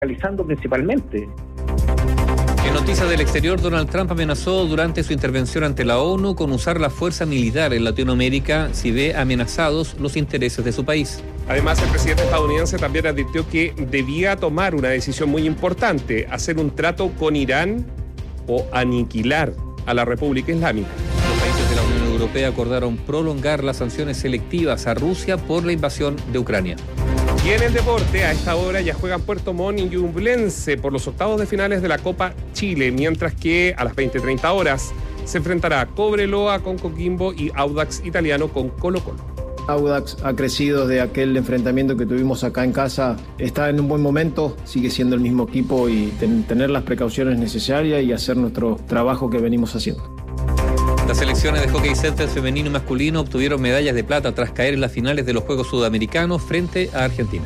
realizando principalmente. En noticias del exterior, Donald Trump amenazó durante su intervención ante la ONU con usar la fuerza militar en Latinoamérica si ve amenazados los intereses de su país. Además, el presidente estadounidense también advirtió que debía tomar una decisión muy importante, hacer un trato con Irán o aniquilar a la República Islámica. Los países de la Unión Europea acordaron prolongar las sanciones selectivas a Rusia por la invasión de Ucrania. Y en el deporte, a esta hora ya juegan Puerto Montt y Ñublense por los octavos de finales de la Copa Chile, mientras que a las 20:30 horas se enfrentará Cobreloa con Coquimbo y Audax Italiano con Colo-Colo. Audax ha crecido desde aquel enfrentamiento que tuvimos acá en casa, está en un buen momento, sigue siendo el mismo equipo y tener las precauciones necesarias y hacer nuestro trabajo que venimos haciendo. Las selecciones de hockey center femenino y masculino obtuvieron medallas de plata tras caer en las finales de los Juegos Sudamericanos frente a Argentina.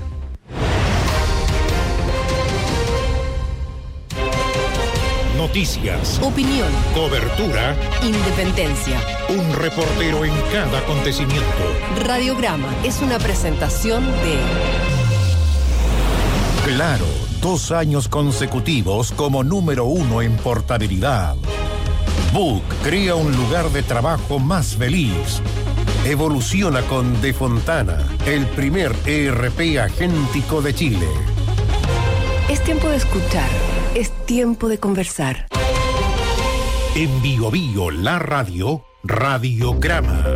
Noticias, opinión, cobertura, independencia. Un reportero en cada acontecimiento. Radiograma es una presentación de Claro, 2 años consecutivos como número 1 en portabilidad. Book crea un lugar de trabajo más feliz. Evoluciona con De Fontana, el primer ERP agéntico de Chile. Es tiempo de escuchar, es tiempo de conversar. En Bio Bio, la radio, Radiograma.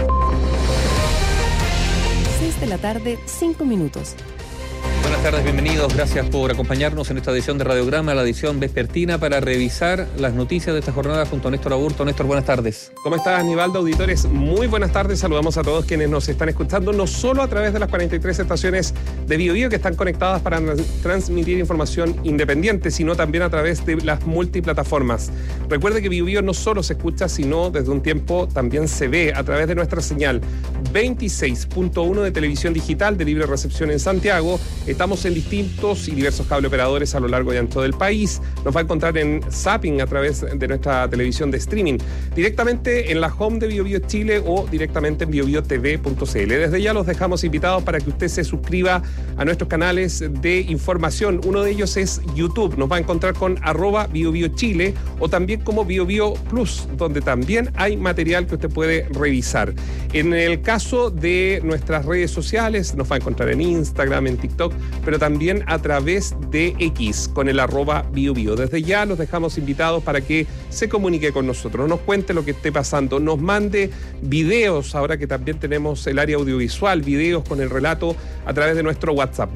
6 de la tarde, 5 minutos. Buenas tardes, bienvenidos. Gracias por acompañarnos en esta edición de Radiograma, la edición vespertina para revisar las noticias de esta jornada junto a Néstor Aburto. Néstor, buenas tardes. ¿Cómo estás, Aníbaldo? Auditores, muy buenas tardes. Saludamos a todos quienes nos están escuchando, no solo a través de las 43 estaciones de Bio Bio que están conectadas para transmitir información independiente, sino también a través de las multiplataformas. Recuerde que Bio Bio no solo se escucha, sino desde un tiempo también se ve a través de nuestra señal 26.1 de televisión digital de libre recepción en Santiago. Estamos en distintos y diversos cable operadores a lo largo y ancho del país. Nos va a encontrar en Zapping a través de nuestra televisión de streaming, directamente en la home de Bio Bio Chile o directamente en biobiotv.cl. Desde ya los dejamos invitados para que usted se suscriba a nuestros canales de información. Uno de ellos es YouTube. Nos va a encontrar con @BioBioChile o también como BioBio Plus, donde también hay material que usted puede revisar. En el caso de nuestras redes sociales, nos va a encontrar en Instagram, en TikTok, pero también a través de X con el @BioBio. Desde ya los dejamos invitados para que se comunique con nosotros, nos cuente lo que esté pasando, nos mande videos, ahora que también tenemos el área audiovisual, videos con el relato a través de nuestro WhatsApp,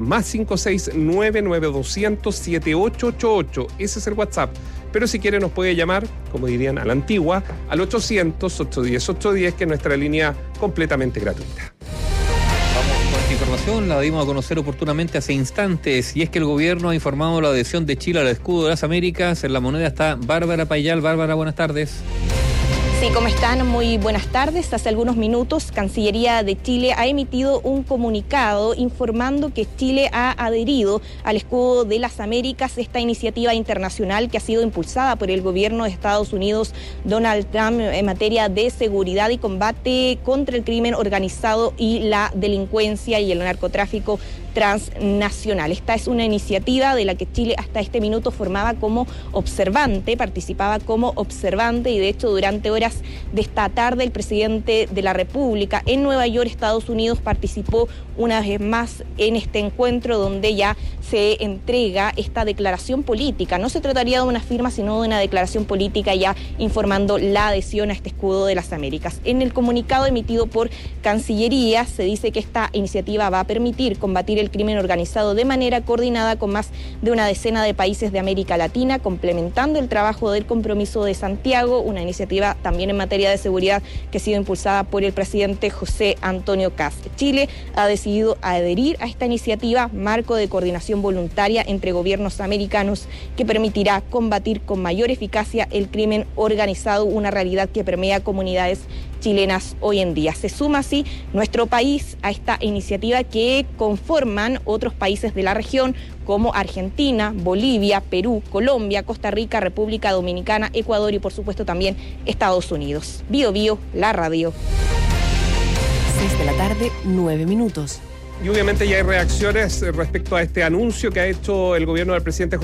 +56992007888. Ese es el WhatsApp. Pero si quiere nos puede llamar, como dirían a la antigua, al 800-810-810, que es nuestra línea completamente gratuita. Esta información la dimos a conocer oportunamente hace instantes, y es que el gobierno ha informado la adhesión de Chile al escudo de las Américas. En la moneda está Bárbara Payal. Bárbara, buenas tardes. Sí, ¿cómo están? Muy buenas tardes. Hace algunos minutos, Cancillería de Chile ha emitido un comunicado informando que Chile ha adherido al escudo de las Américas, esta iniciativa internacional que ha sido impulsada por el gobierno de Estados Unidos, Donald Trump, en materia de seguridad y combate contra el crimen organizado y la delincuencia y el narcotráfico transnacional. Esta es una iniciativa de la que Chile hasta este minuto formaba como observante, participaba como observante, y de hecho durante horas de esta tarde el presidente de la República en Nueva York, Estados Unidos, participó una vez más en este encuentro donde ya se entrega esta declaración política. No se trataría de una firma, sino de una declaración política ya informando la adhesión a este escudo de las Américas. En el comunicado emitido por Cancillería se dice que esta iniciativa va a permitir combatir el crimen organizado de manera coordinada con más de una decena de países de América Latina, complementando el trabajo del Compromiso de Santiago, una iniciativa también en materia de seguridad que ha sido impulsada por el presidente José Antonio Kast. Chile ha decidido adherir a esta iniciativa, marco de coordinación voluntaria entre gobiernos americanos que permitirá combatir con mayor eficacia el crimen organizado, una realidad que permea comunidades chilenas hoy en día. Se suma así nuestro país a esta iniciativa que conforman otros países de la región como Argentina, Bolivia, Perú, Colombia, Costa Rica, República Dominicana, Ecuador y por supuesto también Estados Unidos. Bio Bio, la radio. 6 de la tarde, 9 minutos. Y obviamente ya hay reacciones respecto a este anuncio que ha hecho el gobierno del presidente